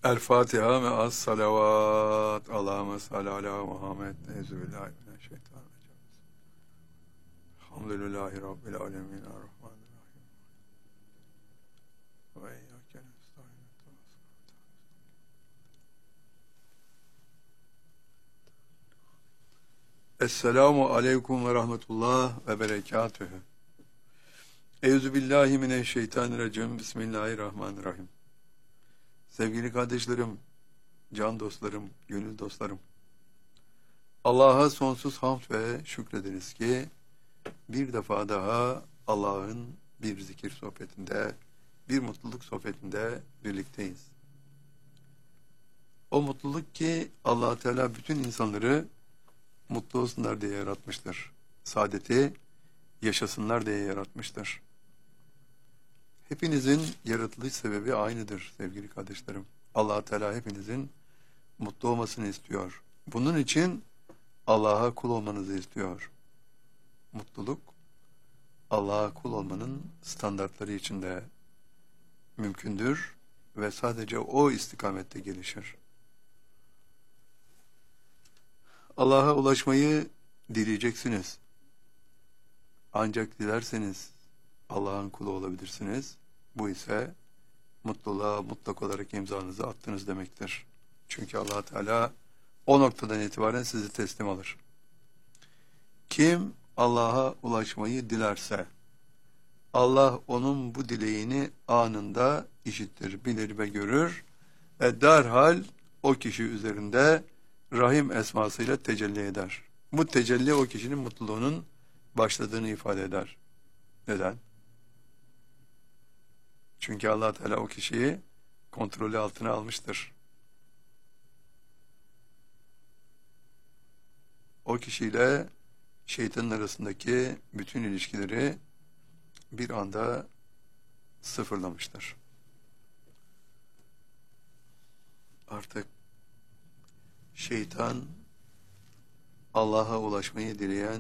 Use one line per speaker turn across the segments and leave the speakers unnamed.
El Fatiha ve as salavat. Allahümme salli ala Muhammed. Euzubillahimineşşeytanirracim. Elhamdülillahi Rabbil alemin. Errahmanirrahim. Ve iyyâke nestaîn. Esselamu aleyküm ve rahmetullah ve berekatühü. Euzubillahimineşşeytanirracim. Bismillahirrahmanirrahim. Sevgili kardeşlerim, can dostlarım, gönül dostlarım, Allah'a sonsuz hamd ve şükrediniz ki bir defa daha Allah'ın bir zikir sohbetinde, bir mutluluk sohbetinde birlikteyiz. O mutluluk ki Allah Teala bütün insanları mutlu olsunlar diye yaratmıştır. Saadeti yaşasınlar diye yaratmıştır. Hepinizin yaratılış sebebi aynıdır sevgili kardeşlerim. Allah Teala hepinizin mutlu olmasını istiyor. Bunun için Allah'a kul olmanızı istiyor. Mutluluk, Allah'a kul olmanın standartları içinde mümkündür ve sadece o istikamette gelişir. Allah'a ulaşmayı dileyeceksiniz. Ancak dilerseniz Allah'ın kulu olabilirsiniz. Bu ise mutluluğa mutlak olarak imzanızı attınız demektir. Çünkü Allah Teala o noktadan itibaren sizi teslim alır. Kim Allah'a ulaşmayı dilerse, Allah onun bu dileğini anında işittir, bilir ve görür ve derhal o kişi üzerinde Rahim esmasıyla tecelli eder. Bu tecelli o kişinin mutluluğunun başladığını ifade eder. Neden? Çünkü Allah Teala o kişiyi kontrolü altına almıştır. O kişiyle şeytanın arasındaki bütün ilişkileri bir anda sıfırlamıştır. Artık şeytan Allah'a ulaşmayı dileyen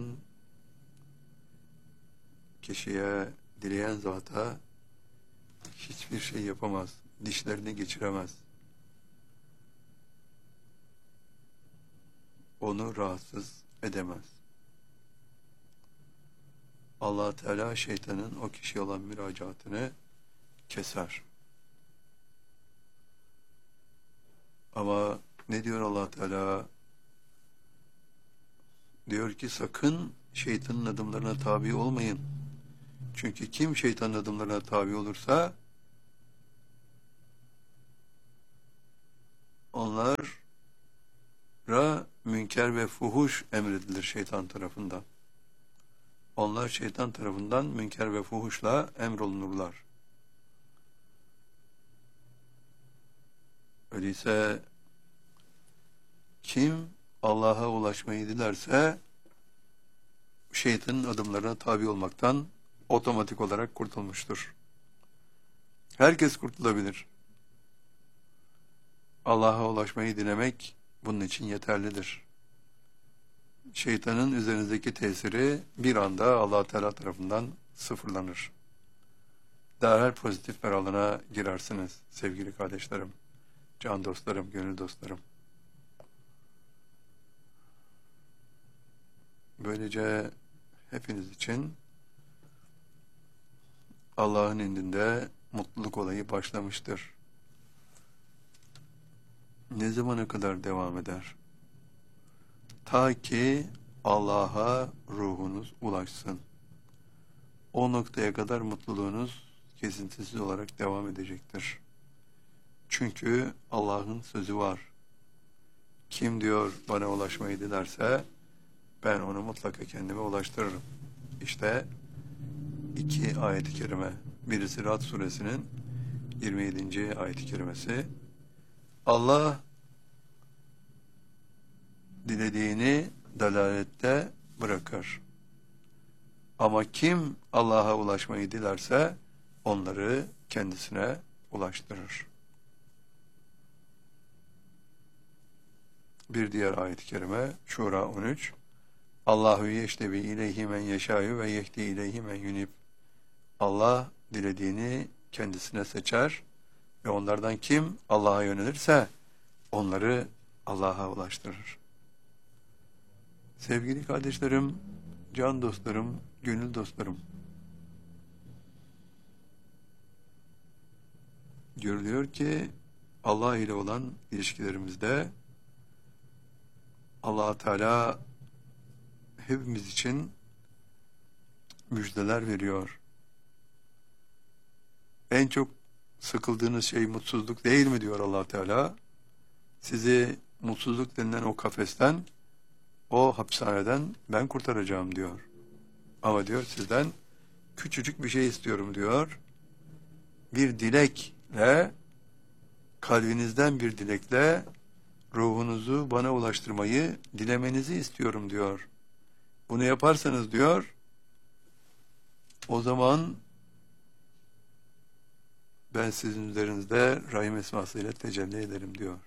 kişiye, dileyen zata hiçbir şey yapamaz, dişlerini geçiremez. Onu rahatsız edemez. Allah Teala şeytanın o kişiye olan müracaatını keser. Ama ne diyor Allah Teala? Diyor ki sakın şeytanın adımlarına tabi olmayın. Çünkü kim şeytanın adımlarına tabi olursa onlara münker ve fuhuş emredilir şeytan tarafından. Onlar şeytan tarafından münker ve fuhuşla emrolunurlar. Öyleyse kim Allah'a ulaşmayı dilerse şeytanın adımlarına tabi olmaktan otomatik olarak kurtulmuştur. Herkes kurtulabilir. Allah'a ulaşmayı dilemek bunun için yeterlidir. Şeytanın üzerinizdeki tesiri bir anda Allah Teala tarafından sıfırlanır. Derhal pozitif bir alana girersiniz sevgili kardeşlerim, can dostlarım, gönül dostlarım. Böylece hepiniz için Allah'ın indinde mutluluk olayı başlamıştır. Ne zamana kadar devam eder? Ta ki Allah'a ruhunuz ulaşsın. O noktaya kadar mutluluğunuz kesintisiz olarak devam edecektir. Çünkü Allah'ın sözü var. Kim diyor bana ulaşmayı dilerse ben onu mutlaka kendime ulaştırırım. İşte iki ayet-i kerime. Birisi Ra'd suresinin 27. ayet-i kerimesi. Allah dilediğini dalalette bırakır. Ama kim Allah'a ulaşmayı dilerse onları kendisine ulaştırır. Bir diğer ayet-i kerime Şura 13. Allahu yeştebi ileyhi men yeşâyu ve yehdi ileyhi men yunib. Allah dilediğini kendisine seçer Ve onlardan kim Allah'a yönelirse onları Allah'a ulaştırır. Sevgili kardeşlerim, can dostlarım, gönül dostlarım, görülüyor ki Allah ile olan ilişkilerimizde Allah Teala hepimiz için müjdeler veriyor. En çok sıkıldığınız şey mutsuzluk değil mi diyor Allah Teala? Sizi mutsuzluk denilen o kafesten, o hapishaneden ben kurtaracağım diyor. Ama diyor sizden küçücük bir şey istiyorum diyor. Bir dilekle, kalbinizden bir dilekle ruhunuzu bana ulaştırmayı dilemenizi istiyorum diyor. Bunu yaparsanız diyor, o zaman ben sizin üzerinizde Rahim esmasıyla tecelli ederim diyor.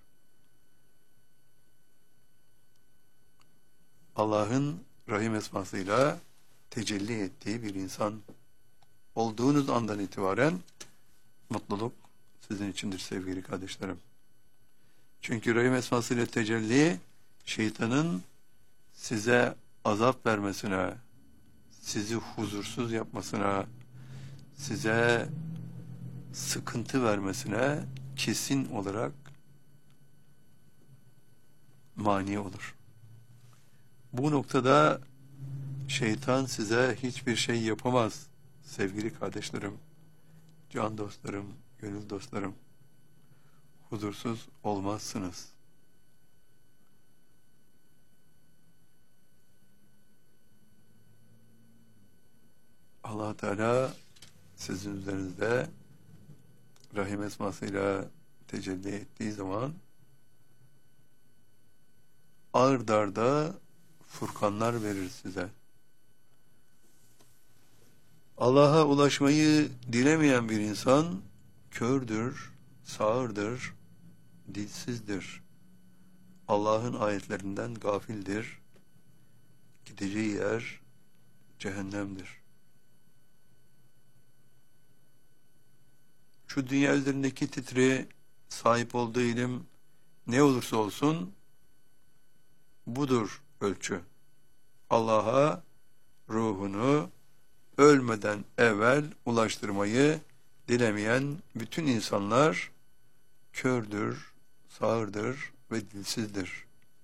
Allah'ın Rahim esmasıyla tecelli ettiği bir insan olduğunuz andan itibaren mutluluk sizin içindir sevgili kardeşlerim. Çünkü Rahim esmasıyla tecelli şeytanın size azap vermesine, sizi huzursuz yapmasına, size sıkıntı vermesine kesin olarak mani olur. Bu noktada şeytan size hiçbir şey yapamaz sevgili kardeşlerim, can dostlarım, gönül dostlarım. Huzursuz olmazsınız. Allah Teala sizin üzerinizde Rahim esmasıyla tecelli ettiği zaman ard arda furkanlar verir size. Allah'a ulaşmayı dilemeyen bir insan kördür, sağırdır, dilsizdir. Allah'ın ayetlerinden gafildir. Gideceği yer cehennemdir. Şu dünya üzerindeki titri, sahip olduğu ilim ne olursa olsun budur ölçü. Allah'a ruhunu ölmeden evvel ulaştırmayı dilemeyen bütün insanlar kördür, sağırdır ve dilsizdir.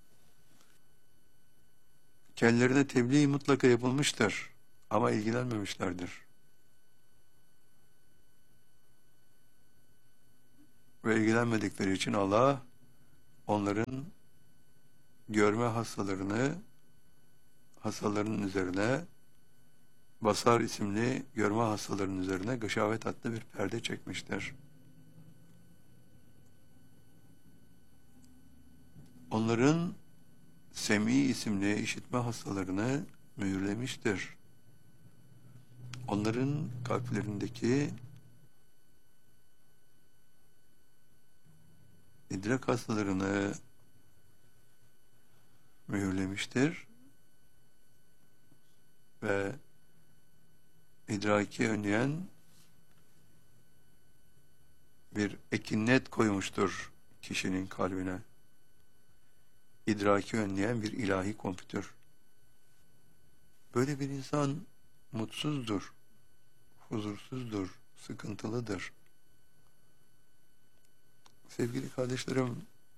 Kendilerine tebliğ mutlaka yapılmıştır ama ilgilenmemişlerdir. Ve ilgilenmedikleri için Allah onların görme hastalarının üzerine, basar isimli görme hastalarının üzerine gışavet adlı bir perde çekmiştir. Onların sem'i isimli işitme hastalarını mühürlemiştir. Onların kalplerindeki idrak hastalarını mühürlemiştir ve idraki önleyen bir ekinnet koymuştur kişinin kalbine. İdraki önleyen bir ilahi kompütür. Böyle bir insan mutsuzdur, huzursuzdur, sıkıntılıdır. Sevgili kardeşlerim,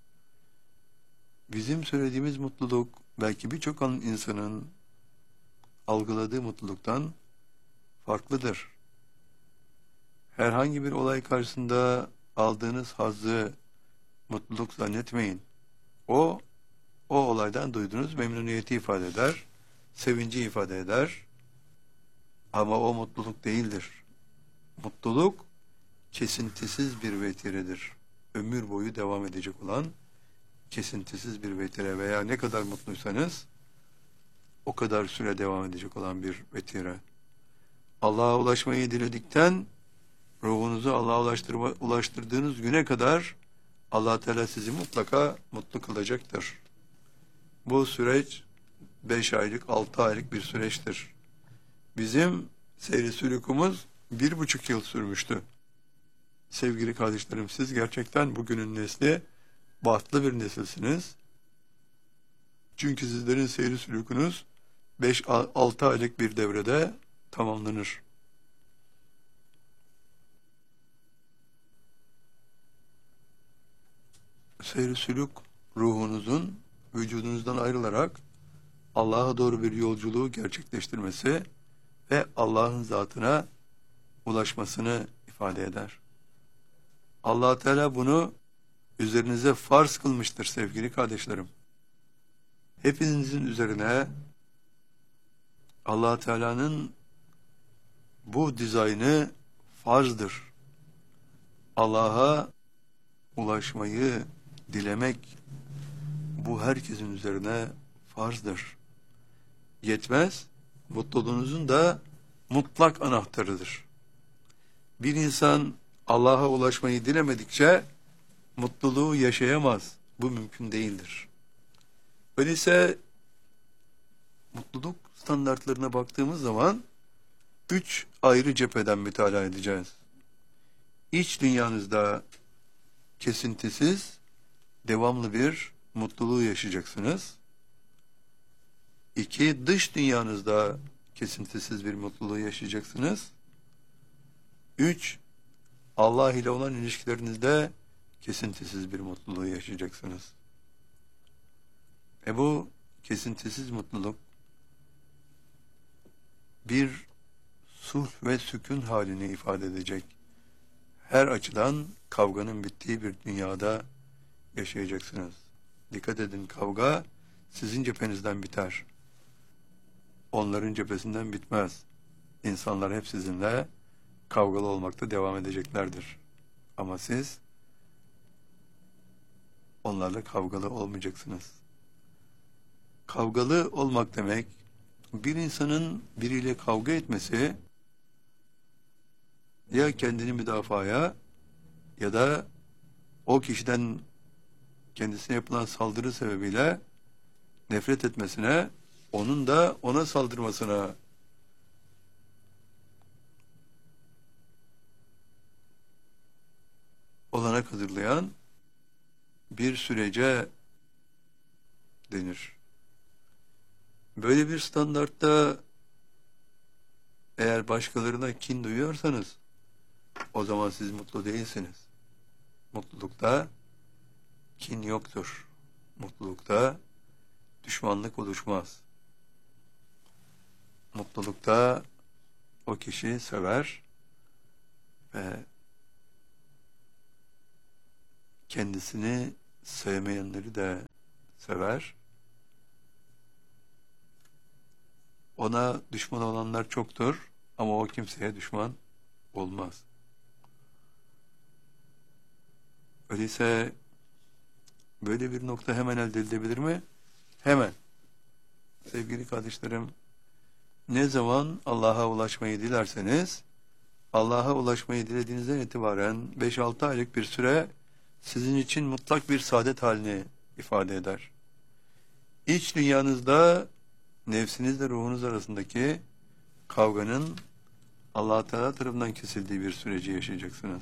bizim söylediğimiz mutluluk belki birçok insanın algıladığı mutluluktan farklıdır. Herhangi bir olay karşısında aldığınız hazzı mutluluk zannetmeyin. O olaydan duyduğunuz memnuniyeti ifade eder, sevinci ifade eder. Ama o mutluluk değildir. Mutluluk kesintisiz bir vetiredir. Ömür boyu devam edecek olan kesintisiz bir vetire veya ne kadar mutluysanız o kadar süre devam edecek olan bir vetire. Allah'a ulaşmayı diledikten ruhunuzu Allah'a ulaştırdığınız güne kadar Allah Teala sizi mutlaka mutlu kılacaktır. Bu süreç 5 aylık, 6 aylık bir süreçtir. Bizim seyri sülûkumuz 1,5 yıl sürmüştü. Sevgili kardeşlerim, siz gerçekten bugünün nesli bahtlı bir nesilsiniz. Çünkü sizlerin seyri sülûkunuz 5-6 aylık bir devrede tamamlanır. Seyri sülûk ruhunuzun vücudunuzdan ayrılarak Allah'a doğru bir yolculuğu gerçekleştirmesi ve Allah'ın zatına ulaşmasını ifade eder. Allah Teala bunu üzerinize farz kılmıştır sevgili kardeşlerim. Hepinizin üzerine Allah Teala'nın bu dizaynı farzdır. Allah'a ulaşmayı dilemek bu herkesin üzerine farzdır. Yetmez, mutluluğunuzun da mutlak anahtarıdır. Bir insan Allah'a ulaşmayı dilemedikçe mutluluğu yaşayamaz. Bu mümkün değildir. Öyleyse mutluluk standartlarına baktığımız zaman 3 ayrı cepheden mütalaa edeceğiz. İç dünyanızda kesintisiz, devamlı bir mutluluğu yaşayacaksınız. 2, dış dünyanızda kesintisiz bir mutluluğu yaşayacaksınız. 3, Allah ile olan ilişkilerinizde kesintisiz bir mutluluğu yaşayacaksınız. Bu kesintisiz mutluluk bir sulh ve sükun halini ifade edecek. Her açıdan kavganın bittiği bir dünyada yaşayacaksınız. Dikkat edin, kavga sizin cephenizden biter. Onların cephesinden bitmez. İnsanlar hep sizinle kavgalı olmakta devam edeceklerdir. Ama siz onlarla kavgalı olmayacaksınız. Kavgalı olmak demek, bir insanın biriyle kavga etmesi ya kendini müdafaya ya da o kişiden kendisine yapılan saldırı sebebiyle nefret etmesine, onun da ona saldırmasına olanak hazırlayan bir sürece denir. Böyle bir standartta eğer başkalarına kin duyuyorsanız o zaman siz mutlu değilsiniz. Mutlulukta kin yoktur. Mutlulukta düşmanlık oluşmaz. Mutlulukta o kişi sever ve kendisini sevmeyenleri de sever. Ona düşman olanlar çoktur ama o kimseye düşman olmaz. Öyleyse böyle bir nokta hemen elde edilebilir mi? Hemen. Sevgili kardeşlerim, ne zaman Allah'a ulaşmayı dilerseniz, Allah'a ulaşmayı dilediğinizden itibaren 5-6 aylık bir süre sizin için mutlak bir saadet halini ifade eder. İç dünyanızda nefsinizle ruhunuz arasındaki kavganın Allah Teala tarafından kesildiği bir süreci yaşayacaksınız.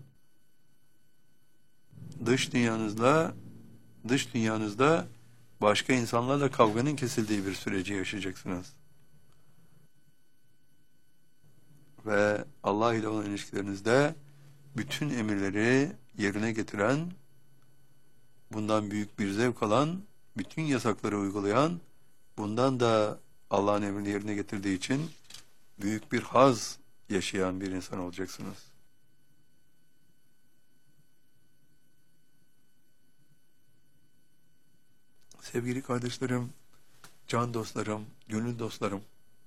Dış dünyanızda başka insanlarla kavganın kesildiği bir süreci yaşayacaksınız. Ve Allah ile olan ilişkilerinizde bütün emirleri yerine getiren, bundan büyük bir zevk alan, bütün yasakları uygulayan, bundan da Allah'ın emrini yerine getirdiği için büyük bir haz yaşayan bir insan olacaksınız. Sevgili kardeşlerim, can dostlarım, gönül dostlarım,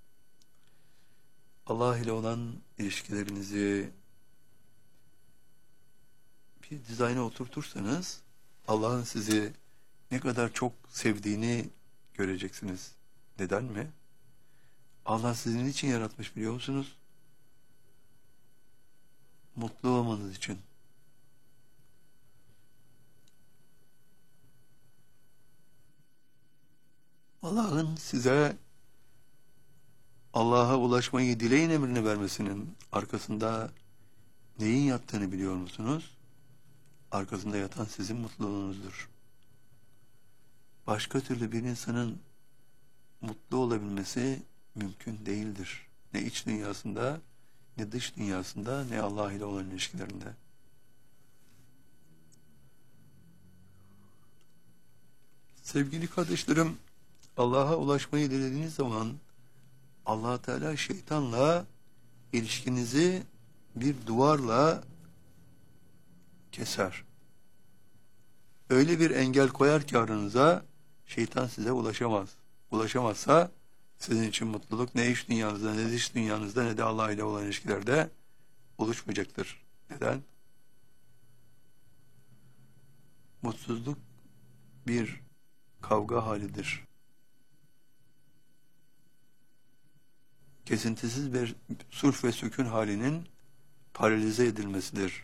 Allah ile olan ilişkilerinizi bir dizayna oturtursanız Allah'ın sizi ne kadar çok sevdiğini göreceksiniz. Neden mi? Allah sizin için yaratmış, biliyor musunuz? Mutlu olmanız için. Allah'ın size Allah'a ulaşmayı dileyin emrini vermesinin arkasında neyin yattığını biliyor musunuz? Arkasında yatan sizin mutluluğunuzdur. Başka türlü bir insanın mutlu olabilmesi mümkün değildir. Ne iç dünyasında, ne dış dünyasında, ne Allah ile olan ilişkilerinde. Sevgili kardeşlerim, Allah'a ulaşmayı dilediğiniz zaman Allah Teala şeytanla ilişkinizi bir duvarla keser. Öyle bir engel koyar ki aranıza, şeytan size ulaşamaz. Ulaşamazsa sizin için mutluluk ne iç dünyanızda, ne dış dünyanızda, ne de Allah ile olan ilişkilerde oluşmayacaktır. Neden? Mutsuzluk bir kavga halidir. Kesintisiz bir sulh ve sükun halinin paralize edilmesidir.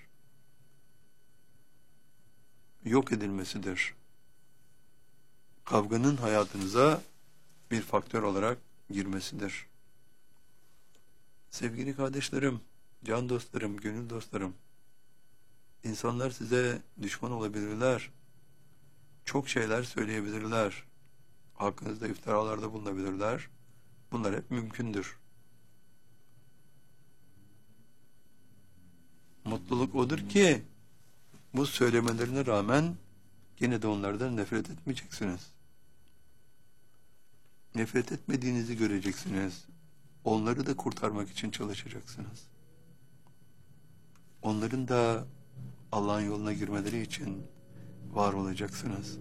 Yok edilmesidir. Kavganın hayatınıza bir faktör olarak girmesidir. Sevgili kardeşlerim, can dostlarım, gönül dostlarım, insanlar size düşman olabilirler, çok şeyler söyleyebilirler, hakkınızda iftiralarda bulunabilirler, bunlar hep mümkündür. Mutluluk odur ki, bu söylemelerine rağmen yine de onlardan nefret etmeyeceksiniz. Nefret etmediğinizi göreceksiniz. Onları da kurtarmak için çalışacaksınız. Onların da Allah'ın yoluna girmeleri için var olacaksınız.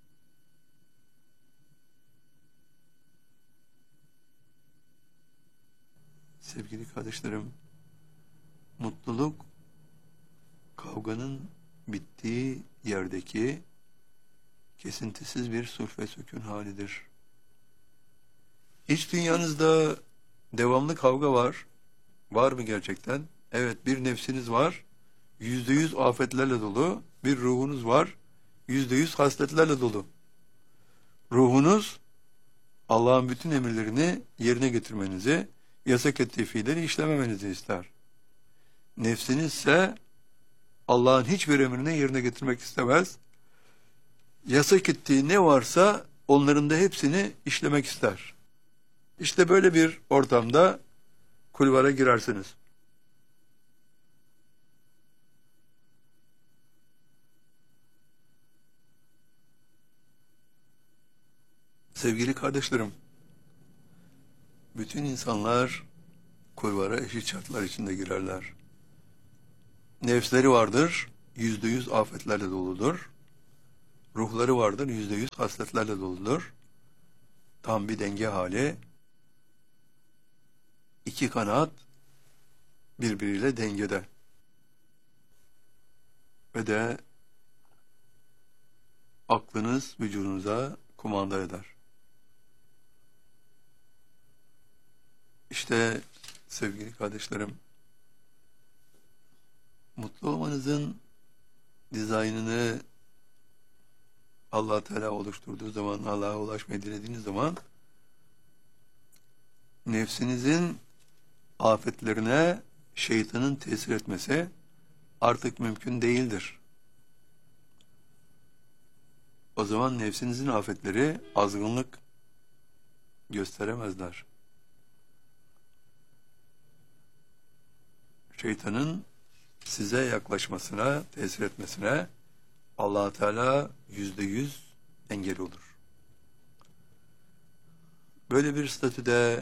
Sevgili kardeşlerim, mutluluk kavganın bittiği yerdeki kesintisiz bir sulh ve sükun halidir. İç dünyanızda devamlı kavga var. Var mı gerçekten? Evet, bir nefsiniz var. %100 afetlerle dolu. Bir ruhunuz var. %100 hasletlerle dolu. Ruhunuz Allah'ın bütün emirlerini yerine getirmenizi, yasak ettiği fiilleri işlememenizi ister. Nefsiniz ise Allah'ın hiçbir emrini yerine getirmek istemez. Yasak ettiği ne varsa onların da hepsini işlemek ister. İşte böyle bir ortamda kulvara girersiniz. Sevgili kardeşlerim, bütün insanlar kulvara eşit şartlar içinde girerler. Nefsleri vardır, %100 afetlerle doludur. Ruhları vardır, %100 hasletlerle doludur. Tam bir denge hali. İki kanat birbiriyle dengede. Ve de aklınız vücudunuza kumanda eder. İşte sevgili kardeşlerim, mutlu olmanızın dizaynını Allah Teala oluşturduğu zaman, Allah'a ulaşmayı dilediğiniz zaman nefsinizin afetlerine şeytanın tesir etmesi artık mümkün değildir. O zaman nefsinizin afetleri azgınlık gösteremezler. Şeytanın size yaklaşmasına, tesir etmesine Allah Teala %100 engel olur. Böyle bir statüde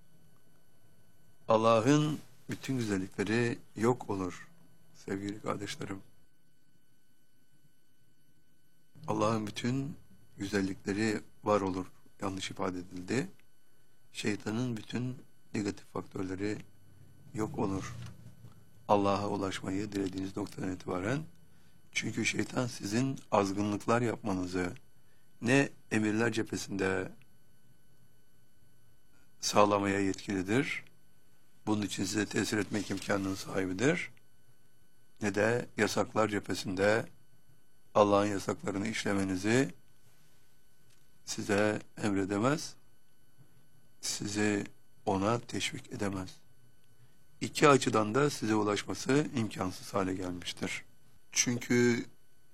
Allah'ın bütün güzellikleri yok olur sevgili kardeşlerim. Allah'ın bütün güzellikleri var olur, yanlış ifade edildi. Şeytanın bütün negatif faktörleri yok olur. Allah'a ulaşmayı dilediğiniz noktadan itibaren. Çünkü şeytan sizin azgınlıklar yapmanızı ne emirler cephesinde sağlamaya yetkilidir, bunun için size tesir etmek imkanının sahibidir, ne de yasaklar cephesinde Allah'ın yasaklarını işlemenizi size emredemez, sizi ona teşvik edemez. iki açıdan da size ulaşması imkansız hale gelmiştir. Çünkü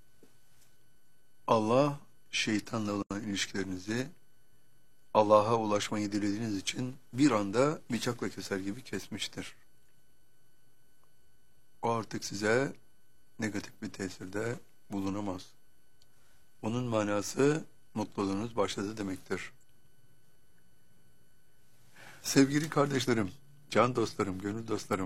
Allah şeytanla olan ilişkilerinizi Allah'a ulaşmayı dilediğiniz için bir anda bıçakla keser gibi kesmiştir. O artık size negatif bir tesirde bulunamaz. Onun manası mutluluğunuz başladı demektir. Sevgili kardeşlerim, can dostlarım, gönül dostlarım,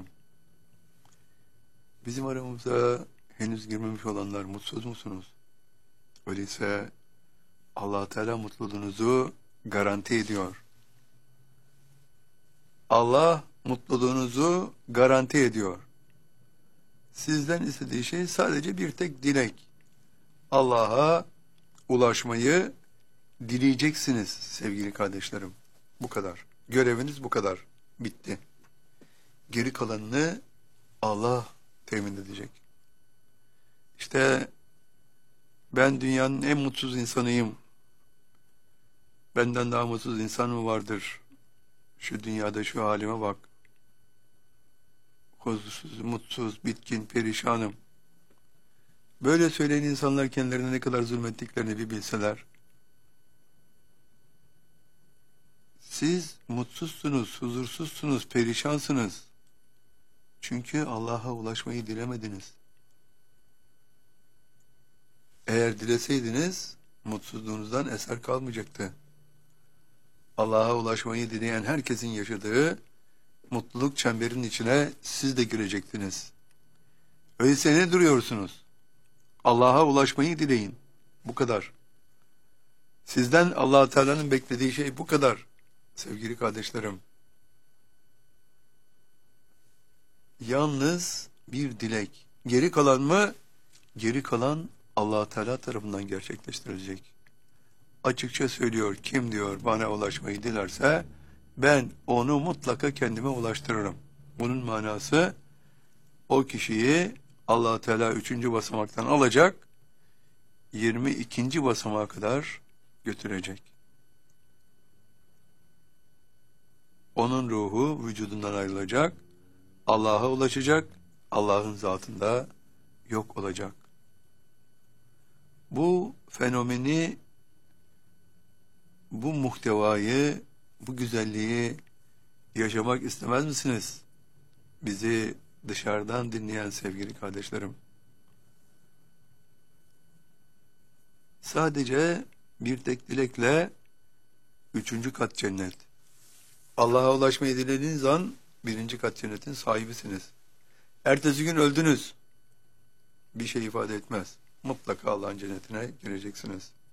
bizim aramıza henüz girmemiş olanlar mutsuz musunuz? Öyleyse Allah Teala mutluluğunuzu garanti ediyor. Allah mutluluğunuzu garanti ediyor. Sizden istediği şey sadece bir tek dilek. Allah'a ulaşmayı dileyeceksiniz sevgili kardeşlerim. Bu kadar. Göreviniz bu kadar. Bitti. Geri kalanını Allah temin edecek. İşte ben dünyanın en mutsuz insanıyım. Benden daha mutsuz insan mı vardır? Şu dünyada şu halime bak. Huzursuz, mutsuz, bitkin, perişanım. Böyle söyleyen insanlar kendilerine ne kadar zulmettiklerini bir bilseler. Siz mutsuzsunuz, huzursuzsunuz, perişansınız. Çünkü Allah'a ulaşmayı dilemediniz. Eğer dileseydiniz, mutsuzluğunuzdan eser kalmayacaktı. Allah'a ulaşmayı dileyen herkesin yaşadığı mutluluk çemberinin içine siz de girecektiniz. Öyleyse ne duruyorsunuz? Allah'a ulaşmayı dileyin. Bu kadar. Sizden Allah Teala'nın beklediği şey bu kadar. Sevgili kardeşlerim. Yalnız bir dilek. Geri kalan mı? Geri kalan Allah Teala tarafından gerçekleştirilecek. Açıkça söylüyor, kim diyor bana ulaşmayı dilerse ben onu mutlaka kendime ulaştırırım. Bunun manası o kişiyi Allah Teala 3. basamaktan alacak, 22. basamağa kadar götürecek. Onun ruhu vücudundan ayrılacak, Allah'a ulaşacak, Allah'ın zatında yok olacak. Bu fenomeni, bu muhtevayı, bu güzelliği yaşamak istemez misiniz? Bizi dışarıdan dinleyen sevgili kardeşlerim. Sadece bir tek dilekle 3. kat cennet. Allah'a ulaşmayı dilediğiniz an 1. kat cennetin sahibisiniz. Ertesi gün öldünüz. Bir şey ifade etmez. Mutlaka Allah'ın cennetine gireceksiniz.